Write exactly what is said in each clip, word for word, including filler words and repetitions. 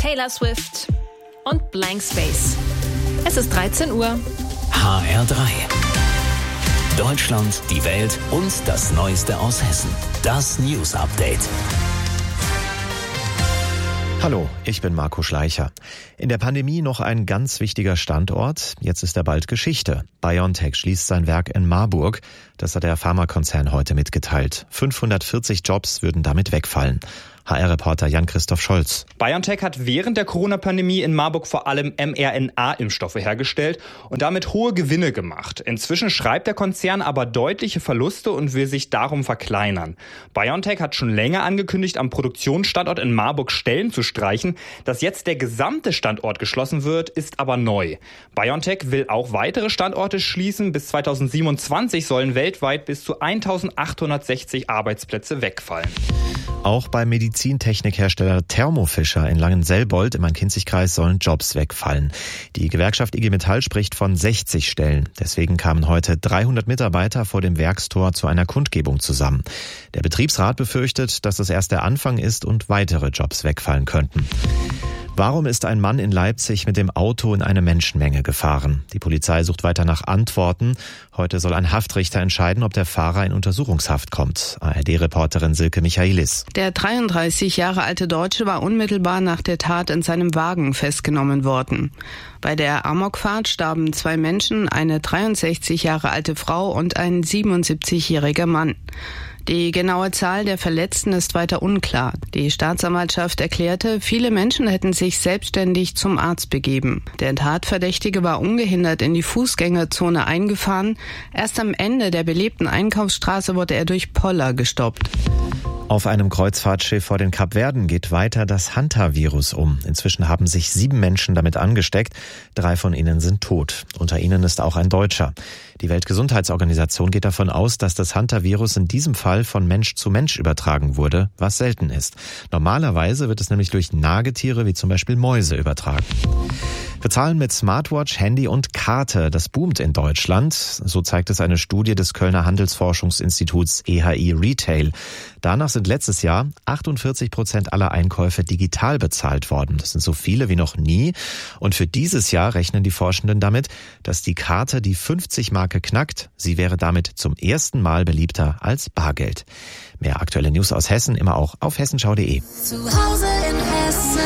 Taylor Swift und Blank Space. Es ist dreizehn Uhr. H R drei. Deutschland, die Welt und das Neueste aus Hessen. Das News Update. Hallo, ich bin Marco Schleicher. In der Pandemie noch ein ganz wichtiger Standort. Jetzt ist er bald Geschichte. BioNTech schließt sein Werk in Marburg. Das hat der Pharmakonzern heute mitgeteilt. fünfhundertvierzig Jobs würden damit wegfallen. H R-Reporter Jan-Christoph Scholz. BioNTech hat während der Corona-Pandemie in Marburg vor allem mRNA-Impfstoffe hergestellt und damit hohe Gewinne gemacht. Inzwischen schreibt der Konzern aber deutliche Verluste und will sich darum verkleinern. BioNTech hat schon länger angekündigt, am Produktionsstandort in Marburg Stellen zu streichen. Dass jetzt der gesamte Standort geschlossen wird, ist aber neu. BioNTech will auch weitere Standorte schließen. Bis zweitausendsiebenundzwanzig sollen weltweit bis zu eintausendachthundertsechzig Arbeitsplätze wegfallen. Auch beim Medizintechnikhersteller Thermo Fisher in Langenselbold im Main-Kinzig-Kreis sollen Jobs wegfallen. Die Gewerkschaft I G Metall spricht von sechzig Stellen. Deswegen kamen heute dreihundert Mitarbeiter vor dem Werkstor zu einer Kundgebung zusammen. Der Betriebsrat befürchtet, dass es erst der Anfang ist und weitere Jobs wegfallen könnten. Warum ist ein Mann in Leipzig mit dem Auto in eine Menschenmenge gefahren? Die Polizei sucht weiter nach Antworten. Heute soll ein Haftrichter entscheiden, ob der Fahrer in Untersuchungshaft kommt. A R D-Reporterin Silke Michaelis. Der dreiunddreißig Jahre alte Deutsche war unmittelbar nach der Tat in seinem Wagen festgenommen worden. Bei der Amokfahrt starben zwei Menschen, eine dreiundsechzig Jahre alte Frau und ein siebenundsiebzigjähriger Mann. Die genaue Zahl der Verletzten ist weiter unklar. Die Staatsanwaltschaft erklärte, viele Menschen hätten sich selbstständig zum Arzt begeben. Der Tatverdächtige war ungehindert in die Fußgängerzone eingefahren. Erst am Ende der belebten Einkaufsstraße wurde er durch Poller gestoppt. Auf einem Kreuzfahrtschiff vor den Kapverden geht weiter das Hantavirus um. Inzwischen haben sich sieben Menschen damit angesteckt. Drei von ihnen sind tot. Unter ihnen ist auch ein Deutscher. Die Weltgesundheitsorganisation geht davon aus, dass das Hantavirus in diesem Fall von Mensch zu Mensch übertragen wurde, was selten ist. Normalerweise wird es nämlich durch Nagetiere wie zum Beispiel Mäuse übertragen. Bezahlen mit Smartwatch, Handy und Karte, das boomt in Deutschland. So zeigt es eine Studie des Kölner Handelsforschungsinstituts E H I Retail. Danach sind letztes Jahr achtundvierzig Prozent aller Einkäufe digital bezahlt worden. Das sind so viele wie noch nie. Und für dieses Jahr rechnen die Forschenden damit, dass die Karte die fünfzig-Marke knackt. Sie wäre damit zum ersten Mal beliebter als Bargeld. Mehr aktuelle News aus Hessen immer auch auf hessenschau punkt de. Zu Hause in Hessen.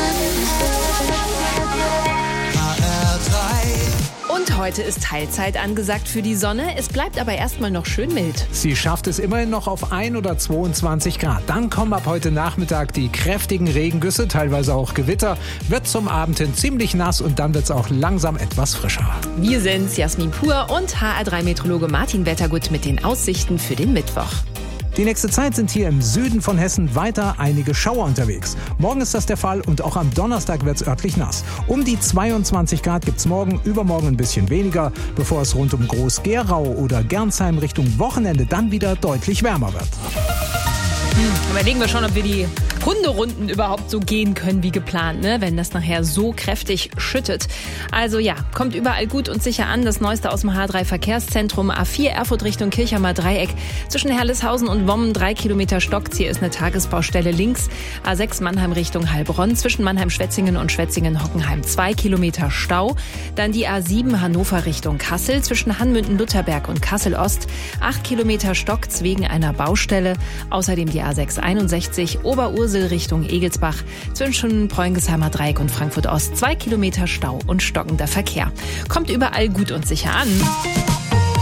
Und heute ist Teilzeit angesagt für die Sonne. Es bleibt aber erstmal noch schön mild. Sie schafft es immerhin noch auf ein oder zweiundzwanzig Grad. Dann kommen ab heute Nachmittag die kräftigen Regengüsse, teilweise auch Gewitter. Wird zum Abend hin ziemlich nass und dann wird es auch langsam etwas frischer. Wir sind's, Jasmin Pur und H R drei Meteorologe Martin Wettergut mit den Aussichten für den Mittwoch. Die nächste Zeit sind hier im Süden von Hessen weiter einige Schauer unterwegs. Morgen ist das der Fall und auch am Donnerstag wird es örtlich nass. Um die zweiundzwanzig Grad gibt's morgen, übermorgen ein bisschen weniger, bevor es rund um Groß-Gerau oder Gernsheim Richtung Wochenende dann wieder deutlich wärmer wird. Hm, überlegen wir schon, ob wir die Hunderunden überhaupt so gehen können wie geplant, ne? Wenn das nachher so kräftig schüttet. Also ja, kommt überall gut und sicher an. Das Neueste aus dem H drei Verkehrszentrum A vier Erfurt Richtung Kirchheimer Dreieck. Zwischen Herleshausen und Wommen drei Kilometer Stockziel ist eine Tagesbaustelle links. A sechs Mannheim Richtung Heilbronn. Zwischen Mannheim-Schwetzingen und Schwetzingen-Hockenheim zwei Kilometer Stau. Dann die A sieben Hannover Richtung Kassel. Zwischen Hanmünden-Lutherberg und Kassel-Ost acht Kilometer Stockz wegen einer Baustelle. Außerdem die A sechs einundsechzig Oberursel Richtung Egelsbach. Zwischen Preungesheimer Dreieck und Frankfurt Ost zwei Kilometer Stau und stockender Verkehr. Kommt überall gut und sicher an.